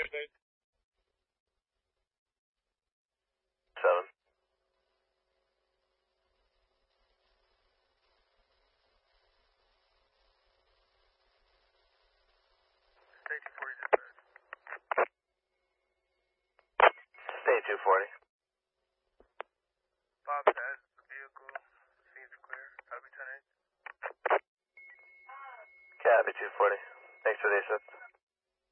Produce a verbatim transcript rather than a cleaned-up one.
Seven. State two forty. Bob says the vehicle seems clear. Copy ten eight. Copy two forty. Thanks for the assist.